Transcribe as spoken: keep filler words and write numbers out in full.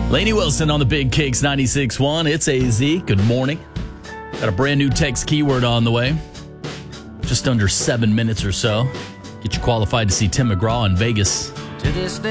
Lainey Wilson on the Big Kicks ninety-six point one. It's A Z. Good morning. Got a brand new text keyword on the way. Just under seven minutes or so. Get you qualified to see Tim McGraw in Vegas. To this day.